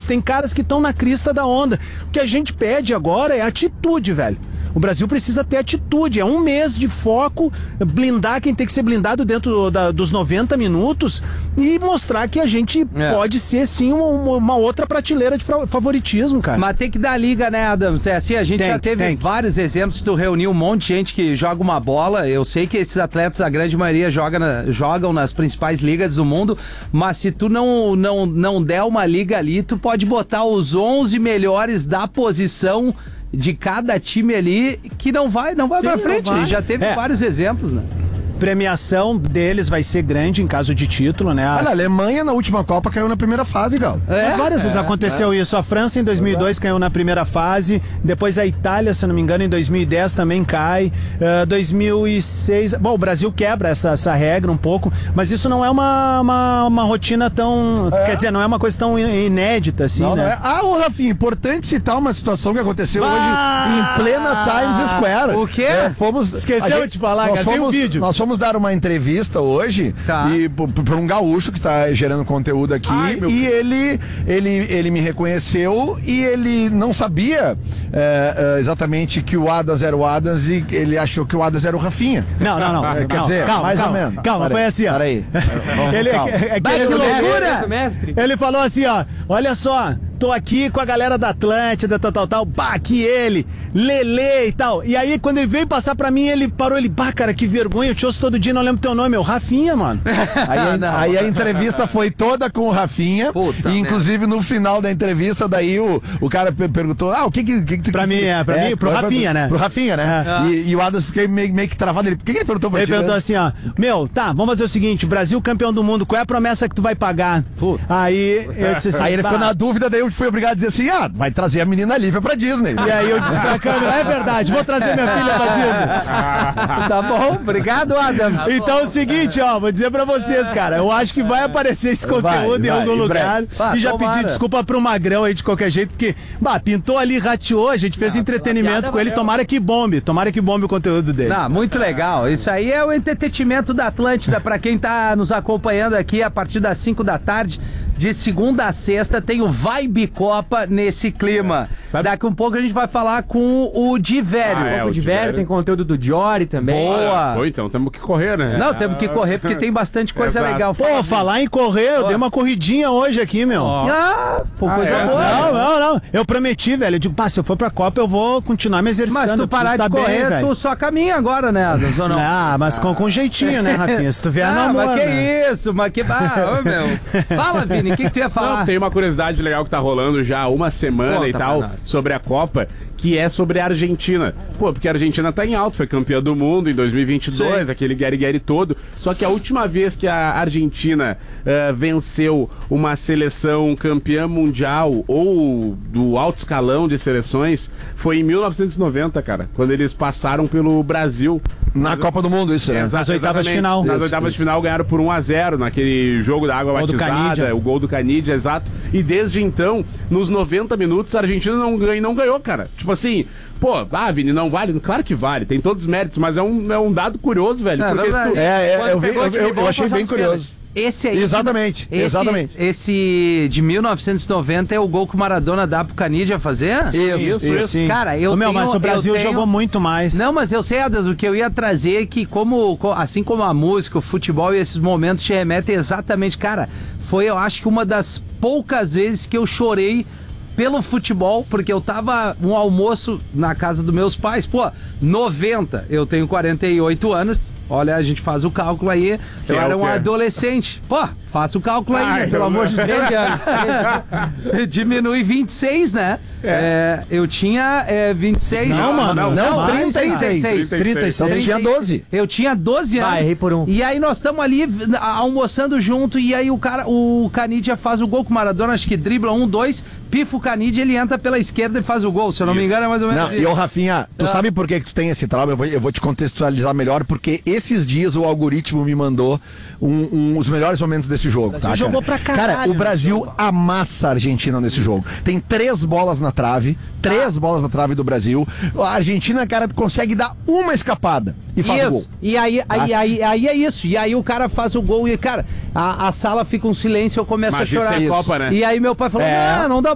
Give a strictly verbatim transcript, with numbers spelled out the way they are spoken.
tem caras que estão na crista da onda. O que a gente pede agora é atitude, velho. O Brasil precisa ter atitude, é um mês de foco, blindar quem tem que ser blindado dentro da, dos noventa minutos e mostrar que a gente é. pode ser, sim, uma, uma outra prateleira de favoritismo, cara. Mas tem que dar liga, né, Adams? É assim, a gente tem, já teve tem. vários exemplos, tu reuniu um monte de gente que joga uma bola, eu sei que esses atletas, a grande maioria, joga na, jogam nas principais ligas do mundo, mas se tu não, não, não der uma liga ali, tu pode botar os onze melhores da posição de cada time ali que não vai, não vai Sim, pra frente. Vai. Já teve é. vários exemplos, né? Premiação deles vai ser grande em caso de título, né? As... Olha, a Alemanha na última Copa caiu na primeira fase, Gal. É, Mas várias é, vezes aconteceu é. isso. A França em dois mil e dois caiu na primeira fase, depois a Itália, se eu não me engano, em dois mil e dez também cai. Uh, dois mil e seis... Bom, o Brasil quebra essa, essa regra um pouco, mas isso não é uma, uma, uma rotina tão... É. Quer dizer, não é uma coisa tão inédita assim, não, né? Não é. Ah, ô Rafinha, importante citar uma situação que aconteceu ah, hoje em plena Times Square. O quê? É, fomos... Esqueceu de falar, cara. Tem um vídeo. Nós fomos Vamos dar uma entrevista hoje tá. e para um gaúcho que está gerando conteúdo aqui. Ai, e ele, ele, ele me reconheceu e ele não sabia é, é, exatamente que o Adams era o Adams e ele achou que o Adams era o Rafinha. Não, não, não. Quer calma, dizer, calma, mais calma, ou menos. Calma, Para foi assim, ó. Peraí. Ele, é, é, que, ele, que loucura! Ele falou assim, ó, olha só, tô aqui com a galera da Atlântida, tal, tal, tal, bah, aqui ele, Lelê e tal. E aí, quando ele veio passar pra mim, ele parou, ele, bah, cara, que vergonha, eu te ouço todo dia, não lembro teu nome, é o Rafinha, mano. Aí, não, aí a entrevista foi toda com o Rafinha, Puta e inclusive merda. No final da entrevista, daí o, o cara perguntou, ah, o que que... que, que pra mim, é, pra é, mim, pro pra, Rafinha, pra, né? Pro Rafinha, né? É. E, e o Adams fiquei meio, meio que travado, ele, por que, que ele perguntou pra ele ti? Ele perguntou assim, ó, meu, tá, vamos fazer o seguinte, Brasil campeão do mundo, qual é a promessa que tu vai pagar? Puta. Aí eu disse assim, aí ele tá. ficou na dúvida, daí eu fui obrigado a dizer assim, ah, vai trazer a menina Lívia pra Disney. E aí eu disse pra câmera, é verdade, vou trazer minha filha pra Disney. Tá bom, obrigado, Adam. Tá então é o seguinte, ó, vou dizer pra vocês, cara, eu acho que vai aparecer esse conteúdo vai, em vai, algum lugar. Vai, e já tomara. pedi desculpa pro Magrão aí de qualquer jeito, porque, bah, pintou ali, rateou, a gente fez ah, entretenimento com ele, tomara que bombe, tomara que bombe o conteúdo dele. Não, muito legal, isso aí é o entretenimento da Atlântida, pra quem tá nos acompanhando aqui a partir das cinco da tarde, de segunda a sexta, tem o Vibe Copa nesse clima. É. Daqui um pouco a gente vai falar com o Divério. Ah, é, o Divério tem conteúdo do Jory também. Boa! Pô, então temos que correr, né? Não, temos que correr porque tem bastante coisa Exato. legal. Pô, falar em correr, eu oh. dei uma corridinha hoje aqui, meu. Oh. Ah, pô, ah, coisa é? boa. Não, não, não. Eu prometi, velho. Eu digo, pá, se eu for pra Copa, eu vou continuar me exercitando. Mas tu parar de correr, bem, tu só caminha agora, né, Adams, ou não? Ah, mas com, com jeitinho, né, Rafinha? Se tu vier, ah, não, mas que né? isso, mas que... Ah, ô, meu. Fala, Vini, o que, que tu ia falar? Não, tem uma curiosidade legal que tá rolando já há uma semana Conta e tal, sobre a Copa, que é sobre a Argentina. Pô, porque a Argentina tá em alto, foi campeã do mundo em dois mil e vinte e dois, Sim. aquele gueri-gueri todo. Só que a última vez que a Argentina uh, venceu uma seleção campeã mundial ou do alto escalão de seleções foi em mil novecentos e noventa, cara, quando eles passaram pelo Brasil. Na Mas, Copa do Mundo, isso, né? Nas oitavas de final. Nas isso, oitavas isso. de final ganharam por um a zero naquele jogo da água gol batizada, o gol do Canidia, exato. E desde então, nos noventa minutos, a Argentina não ganha, não ganhou, cara. Tipo assim, pô, ah, Vini, não vale? Claro que vale, tem todos os méritos, mas é um, é um dado curioso, velho. É, porque não, tu... é, é eu, vi, eu, eu, eu achei bem curioso. Esse aí. Exatamente, esse, exatamente. Esse de mil novecentos e noventa é o gol que o Maradona dá pro Canidia fazer? Isso, isso. isso. Sim. Cara, eu Ô, meu, tenho, mas o Brasil tenho... jogou muito mais. Não, mas eu sei, Adas, o que eu ia trazer é que como, assim como a música, o futebol e esses momentos te remetem exatamente, cara, foi eu acho que uma das poucas vezes que eu chorei pelo futebol, porque eu tava um almoço na casa dos meus pais, pô, noventa, eu tenho quarenta e oito anos, olha, a gente faz o cálculo aí, que eu é era um quê? adolescente, pô, faça o cálculo aí, Ai, pelo amor de Deus. treze anos. Diminui vinte e seis, né? É. É, eu tinha é, vinte e seis. Não, mano, não, não, não trinta e seis. trinta e seis. Então tu tinha doze. Eu tinha doze anos. Vai, errei por um. E aí nós estamos ali almoçando junto e aí o cara, o Canidia faz o gol com o Maradona, acho que dribla um, dois, pifa o Canidia, ele entra pela esquerda e faz o gol, se eu não me engano é mais ou menos não, isso. E ô Rafinha, tu Ah. sabe por que, que tu tem esse trauma? Eu vou, eu vou te contextualizar melhor, porque esses dias o algoritmo me mandou um, um, os melhores momentos desse jogo. Brasil tá, jogou cara? pra caralho. Cara, o Brasil amassa a Argentina nesse jogo. Tem três bolas na trave, três Ah. bolas na trave do Brasil. A Argentina, cara, consegue dar uma escapada e faz isso. o gol. E aí, aí, aí, aí é isso. E aí o cara faz o gol e, cara, a, a sala fica um silêncio, eu começo Mas a chorar. isso é Copa, né? E aí meu pai falou, É. não, não dá.